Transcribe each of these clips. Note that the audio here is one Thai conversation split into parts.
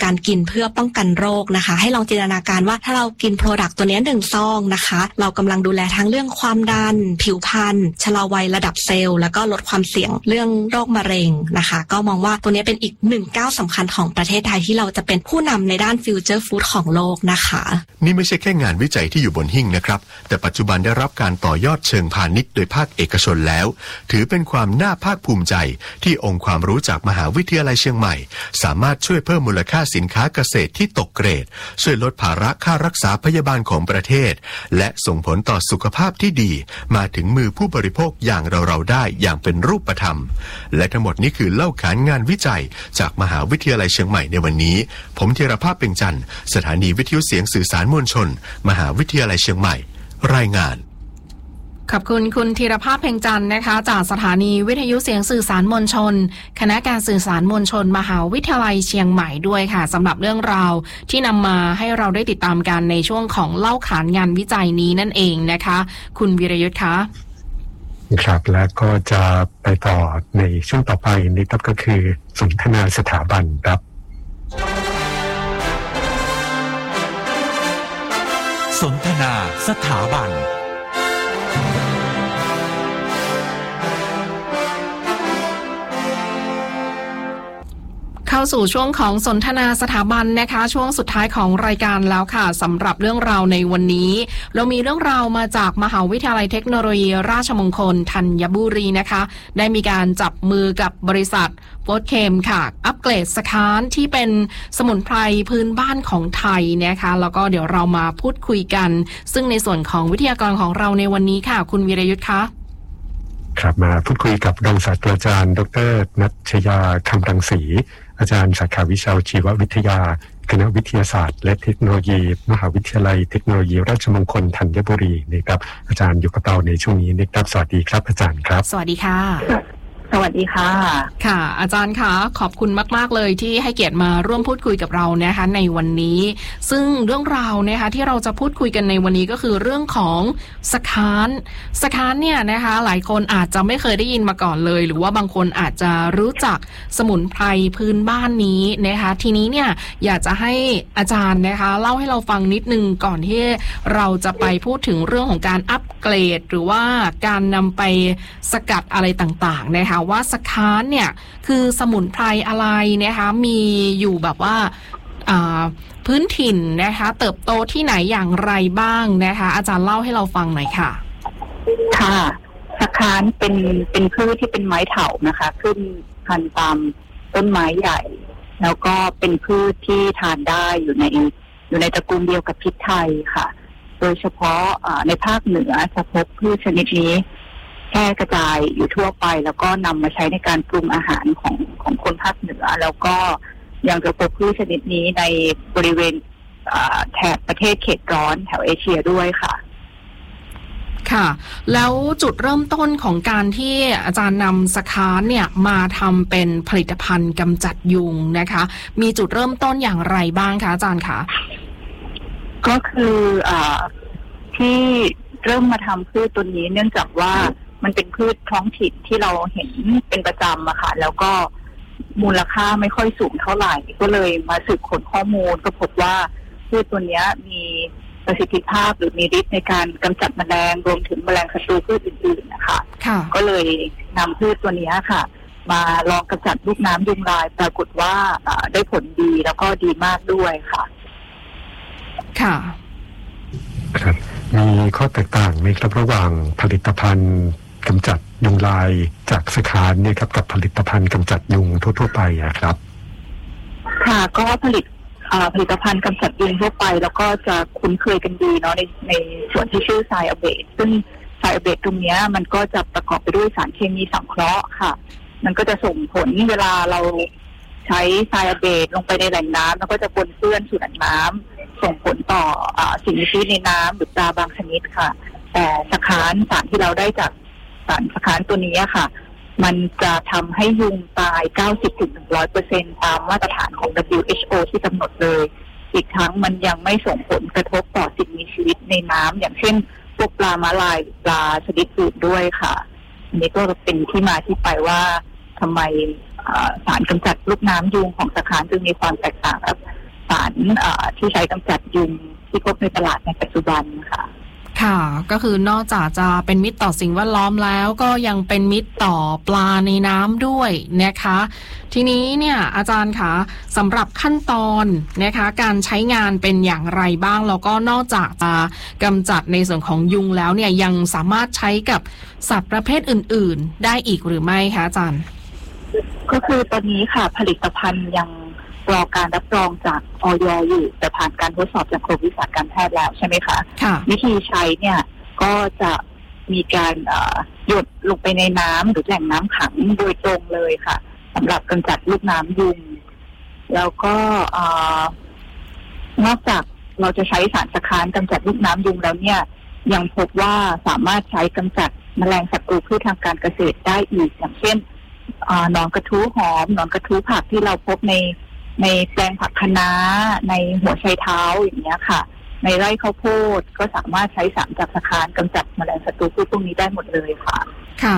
การกินเพื่อป้องกันโรคนะคะให้ลองจินตนาการว่าถ้าเรากินโปรดักต์ตัวนี้1ซองนะคะเรากำลังดูแลทั้งเรื่องความดันผิวพรรณชะลอวัยระดับเซลล์แล้วก็ลดความเสี่ยงเรื่องโรคมะเร็งนะคะก็มองว่าตัวนี้เป็นอีก1ก้าวสำคัญของประเทศไทยที่เราจะเป็นผู้นำในด้านฟิวเจอร์ฟู้ดของโลกนะคะนี่ไม่ใช่แค่งานวิจัยที่อยู่บนหิ้งนะครับแต่ปัจจุบันได้รับการต่อยอดเชิงพาณิชย์โดยภาคเอกชนแล้วถือเป็นความน่าภาคภูมิใจที่องค์ความรู้จากมหาวิทยาลัยเชียงใหม่สามารถช่วยเพิ่มมูลค่าสินค้าเกษตรที่ตกเกรดช่วยลดภาระค่ารักษาพยาบาลของประเทศและส่งผลต่อสุขภาพที่ดีมาถึงมือผู้บริโภคอย่างเราได้อย่างเป็นรูปธรรมและทั้งหมดนี้คือเล่าขานงานวิจัยจากมหาวิทยาลัยเชียงใหม่ในวันนี้ผมธีรภาพเพ็งจันทร์สถานีวิทยุเสียงสื่อสารมวลชนมหาวิทยาลัยเชียงใหม่รายงานขอบคุณคุณธีรภาพเพ็งจันทร์นะคะจากสถานีวิทยุเสียงสื่อสารมวลชนคณะการสื่อสารมวลชนมหาวิทยาลัยเชียงใหม่ด้วยค่ะสำหรับเรื่องราวที่นำมาให้เราได้ติดตามกันในช่วงของเล่าขานงานวิจัยนี้นั่นเองนะคะคุณวีรยุทธ์คะครับและก็จะไปต่อในช่วงต่อไปนี้ครับก็คือสนทนาสถาบันครับสนทนาสถาบันเข้าสู่ช่วงของสนทนาสถาบันนะคะช่วงสุดท้ายของรายการแล้วค่ะสำหรับเรื่องราวในวันนี้เรามีเรื่องราวมาจากมหาวิทยาลัยเทคโนโลยีราชมงคลธัญบุรีนะคะได้มีการจับมือกับบริษัทโฟร์เคมค่ะอัปเกรดสคานที่เป็นสมุนไพรพื้นบ้านของไทยนะคะแล้วก็เดี๋ยวเรามาพูดคุยกันซึ่งในส่วนของวิทยากรของเราในวันนี้ค่ะคุณวีรยุทธ์คะครับมาพูดคุยกับรองศาสตราจารย์ดร.ณัชยาคำรังสีอาจารย์สาขาวิชาชีววิทยาคณะวิทยาศาสตร์และเทคโนโลยีมหาวิทยาลัยเทคโนโลยีราชมงคลธัญบุรีนะครับอาจารย์อยู่กับเราในช่วงนี้นะครับสวัสดีครับอาจารย์ครับสวัสดีค่ะสวัสดีค่ะค่ะอาจารย์คะขอบคุณมากๆเลยที่ให้เกียรติมาร่วมพูดคุยกับเรานะคะในวันนี้ซึ่งเรื่องราวนะคะที่เราจะพูดคุยกันในวันนี้ก็คือเรื่องของสคานเนี่ยนะคะหลายคนอาจจะไม่เคยได้ยินมาก่อนเลยหรือว่าบางคนอาจจะรู้จักสมุนไพรพื้นบ้านนี้นะคะทีนี้เนี่ยอยากจะให้อาจารย์นะคะเล่าให้เราฟังนิดนึงก่อนที่เราจะไปพูดถึงเรื่องของการอัปเกรดหรือว่าการนำไปสกัดอะไรต่างๆนะคะว่าสคานเนี่ยคือสมุนไพรอะไรนะคะมีอยู่แบบว่าพื้นถิ่นนะคะเติบโตที่ไหนอย่างไรบ้างนะคะอาจารย์เล่าให้เราฟังหน่อยค่ะค่ะสคานเป็นพืชที่เป็นไม้เถานะคะขึ้นพันตามต้นไม้ใหญ่แล้วก็เป็นพืชที่ทานได้อยู่ในตระกูลเดียวกับพริกไทยค่ะโดยเฉพาะในภาคเหนือจะพบพืชชนิดนี้แพร่กระจายอยู่ทั่วไปแล้วก็นำมาใช้ในการปรุงอาหารของคนภาคเหนือแล้วก็ยังจะพบพืชชนิดนี้ในบริเวณแถบประเทศเขตร้อนแถวเอเชียด้วยค่ะค่ะแล้วจุดเริ่มต้นของการที่อาจารย์นำสคานเนี่ยมาทำเป็นผลิตภัณฑ์กำจัดยุงนะคะมีจุดเริ่มต้นอย่างไรบ้างคะอาจารย์คะก็คือที่เริ่มมาทำพืชตัวนี้เนื่องจากว่ามันเป็นพืชท้องถิ่นที่เราเห็นเป็นประจำอะค่ะแล้วก็มูลค่าไม่ค่อยสูงเท่าไหร่ก็เลยมาสืบค้นข้อมูลก็พบว่าพืชตัวนี้มีประสิทธิภาพหรือมีฤทธิ์ในการกำจัดแมลงรวมถึงแมลงศัตรูพืชอื่นๆนะคะก็เลยนำพืชตัวนี้ค่ะมาลองกำจัดลูกน้ำยุงลายปรากฏว่าได้ผลดีแล้วก็ดีมากด้วยค่ะค่ะครับมีข้อแตกต่างไหมครับระหว่างผลิตภัณฑ์กำจัดยุงลายจากสคานเนี่ยครับกับผลิตภัณฑ์กำจัดยุงทั่วๆไปครับค่ะก็ผลิตภัณฑ์กำจัดยุงทั่วไปแล้วก็จะคุ้นเคยกันดีเนาะในส่วนที่ชื่อไซอาเบตซึ่งไซอาเบตตรงนี้มันก็จะประกอบไปด้วยสารเคมีสังเคราะห์ค่ะมันก็จะส่งผลเวลาเราใช้ไซอาเบตลงไปในแหล่งน้ำแล้วก็จะปนเปื้อนสู่แหล่งน้ำส่งผลต่อสิ่งมีชีวิตในน้ำหรือปลาบางชนิดค่ะแต่สารที่เราได้จากสารสคานตัวนี้ค่ะมันจะทำให้ยุงตาย 90-100% ตามมาตรฐานของ WHO ที่กำหนดเลยอีกทั้งมันยังไม่ส่งผลกระทบต่อสิ่งมีชีวิตในน้ำอย่างเช่นพวกปลาม้าลายปลาชนิดอื่นด้วยค่ะอันนี้ก็เป็นที่มาที่ไปว่าทำไมสารกำจัดลูกน้ำยุงของสคานจึงมีความแตกต่างกับารที่ใช้กำจัดยุงที่พบในตลาดในปัจจุบันค่ะค่ะก็คือนอกจากจะเป็นมิตรต่อสิ่งแวดล้อมแล้วก็ยังเป็นมิตรต่อปลาในน้ำด้วยนะคะทีนี้เนี่ยอาจารย์คะสำหรับขั้นตอนนะคะการใช้งานเป็นอย่างไรบ้างแล้วก็นอกจากจะกำจัดในส่วนของยุงแล้วเนี่ยยังสามารถใช้กับสัตว์ประเภทอื่นๆได้อีกหรือไม่คะอาจารย์ก็คือตอนนี้ค่ะผลิตภัณฑ์ยังรอการรับรองจากอย.อยู่แต่ผ่านการทดสอบจากกรมวิชาการแพทย์แล้วใช่ไหมคะวิธีใช้เนี่ยก็จะมีการหยดลงไปในน้ำหรือแหล่งน้ำขังโดยตรงเลยค่ะสำหรับกำจัดลูกน้ำยุงแล้วก็นอกจากเราจะใช้สารสคานกำจัดลูกน้ำยุงแล้วเนี่ยยังพบว่าสามารถใช้กำจัดแมลงศัตรูพืชทางการเกษตรได้อีกอย่างเช่นหนอนกระทู้หอมหนอนกระทู้ผักที่เราพบในแปลงผักคะน้าในหัวไชเท้าอย่างเงี้ยค่ะในไร่ข้าวโพดก็สามารถใช้สารจากสคานกำจัดแมลงศัตรูพืชพวกนี้ได้หมดเลยค่ะค่ะ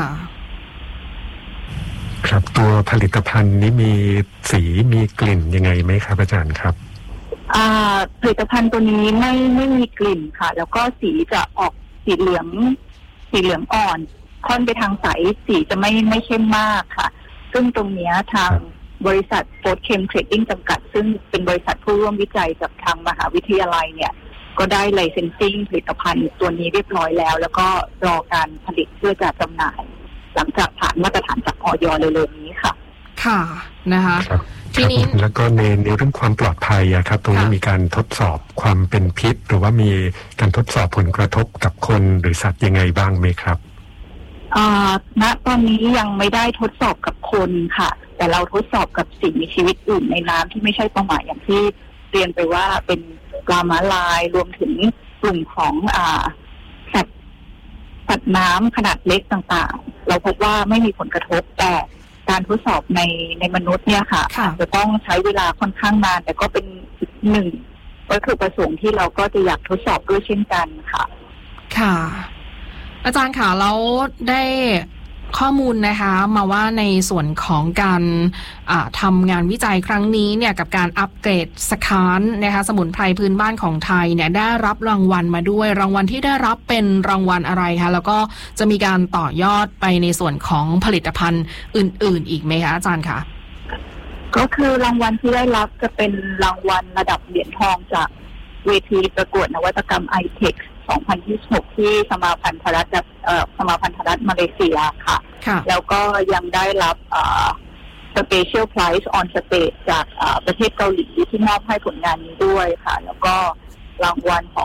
ครับตัวผลิตภัณฑ์นี้มีสีมีกลิ่นยังไงไหมครับอาจารย์ครับผลิตภัณฑ์ตัวนี้ไม่มีกลิ่นค่ะแล้วก็สีจะออกสีเหลืองอ่อนค่อนไปทางใสสีจะไม่เข้มมากค่ะซึ่งตรงนี้ทางบริษัทโฟร์เคมเทรดดิ้งจำกัดซึ่งเป็นบริษัทผู้ร่วมวิจัยจากทางมหาวิทยาลัยเนี่ยก็ได้ไลเซนซิ่งผลิตภัณฑ์ตัวนี้เรียบร้อยแล้วก็รอการผลิตเพื่อจะจำหน่ายหลังจากผ่านมาตรฐานจากอย.เร็วๆนี้ค่ะค่ะนะคะทีนี้แล้วก็ในเรื่องความปลอดภัยครับตรงนี้มีการทดสอบความเป็นพิษหรือว่ามีการทดสอบผลกระทบกับคนหรือสัตว์ยังไงบ้างไหมครับณตอนนี้ยังไม่ได้ทดสอบกับคนค่ะแต่เราทดสอบกับสิ่งมีชีวิตอื่นในน้ำที่ไม่ใช่ปลาหมายอย่างที่เรียนไปว่าเป็นปลาม้าลายรวมถึงกลุ่มของสัตว์น้ำขนาดเล็กต่างๆเราพบว่าไม่มีผลกระทบแต่การทดสอบในมนุษย์เนี่ยค่ะจะต้องใช้เวลาค่อนข้างนานแต่ก็เป็นหนึ่งวัตถุประสงค์ที่เราก็จะอยากทดสอบด้วยเช่นกันค่ะค่ะอาจารย์ค่ะแล้วได้ข้อมูลนะคะมาว่าในส่วนของการทำงานวิจัยครั้งนี้เนี่ยกับการอัปเกรดสคานนะคะสมุนไพรพื้นบ้านของไทยเนี่ยได้รับรางวัลมาด้วยรางวัลที่ได้รับเป็นรางวัลอะไรคะแล้วก็จะมีการต่อยอดไปในส่วนของผลิตภัณฑ์อื่นๆอีกไหมคะอาจารย์คะก็คือรางวัลที่ได้รับจะเป็นรางวัลระดับเหรียญทองจากเวทีประกวดนวัตกรรม iTech 2026 ที่สมาพันธรัฐมาเลเซียค่ะแล้วก็ยังได้รับSpecial Prize on Stage จากประเทศเกาหลีที่มอบให้ผลงานนี้ด้วยค่ะแล้วก็รางวัลของ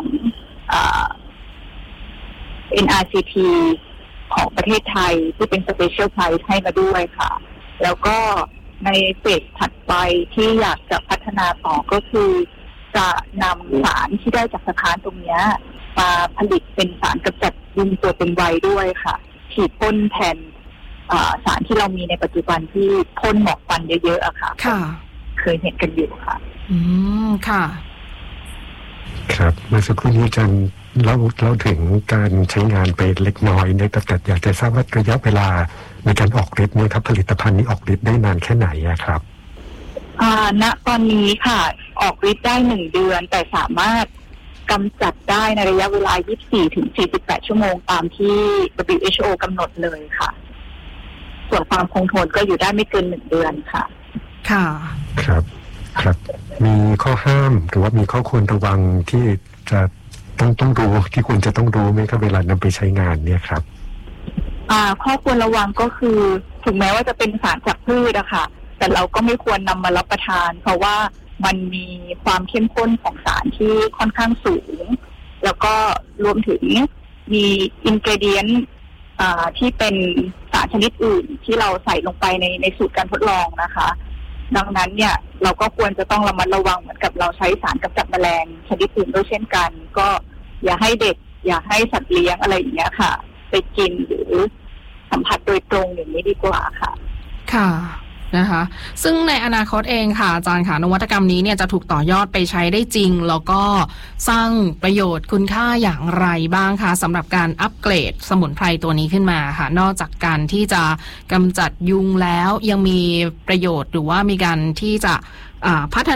NRCT ของประเทศไทยที่เป็น Special Prize ให้มาด้วยค่ะแล้วก็ในเฟสถัดไปที่อยากจะพัฒนาต่อก็คือจะนำสารที่ได้จากสคานตรงนี้มาผลิตเป็นสารกำจัดยุงตัวเป็นวัยด้วยค่ะฉีดพ่นแทนสารที่เรามีในปัจจุบันที่พ่นหมอกควันเยอะๆอะค่ะเคยเห็นกันอยู่ค่ะค่ะครับเมื่อสักครู่นี้อาจารย์เล่าถึงการใช้งานไปเล็กน้อยเนี่ยแต่อยากจะทราบว่าระยะเวลาในการออกฤทธิ์เนี่ยครับผลิตภัณฑ์นี้ออกฤทธิ์ได้นานแค่ไหนครับณตอนนี้ค่ะออกฤทธิ์ได้1 เดือนแต่สามารถกำจัดได้ในระยะเวลา 24-48 ชั่วโมงตามที่ WHO กำหนดเลยค่ะส่วนความคงทนก็อยู่ได้ไม่เกิน1 เดือนค่ะค่ะครับมีข้อห้ามหรือว่ามีข้อควรระวังที่จะต้องรู้ที่ควรจะต้องรู้ไหมครับเวลานำไปใช้งานเนี่ยครับข้อควรระวังก็คือถึงแม้ว่าจะเป็นสารจากพืชอะค่ะแต่เราก็ไม่ควรนำมารับประทานเพราะว่ามันมีความเข้มข้นของสารที่ค่อนข้างสูงแล้วก็รวมถึงมีอินกรีเดียนที่เป็นสารชนิดอื่นที่เราใส่ลงไปในสูตรการทดลองนะคะดังนั้นเนี่ยเราก็ควรจะต้องระมัดระวังเหมือนกับเราใช้สารกำจัดแมลงชนิดอื่นด้วยเช่นกันก็อย่าให้เด็กอย่าให้สัตว์เลี้ยงอะไรอย่างเงี้ยค่ะไปกินหรือสัมผัสโดยตรงอย่างนี้ดีกว่าค่ะค่ะนะคะซึ่งในอนาคตเองค่ะอาจารย์ค่ะนวัตกรรมนี้เนี่ยจะถูกต่อยอดไปใช้ได้จริงแล้วก็สร้างประโยชน์คุณค่าอย่างไรบ้างคะสำหรับการอัปเกรดสมุนไพรตัวนี้ขึ้นมาค่ะนอกจากการที่จะกำจัดยุงแล้วยังมีประโยชน์หรือว่ามีการที่จะพัฒ